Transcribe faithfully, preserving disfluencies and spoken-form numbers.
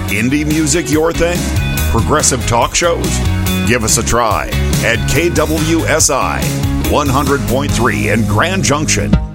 Indie music your thing? Progressive talk shows? Give us a try at K W S I one hundred point three in Grand Junction,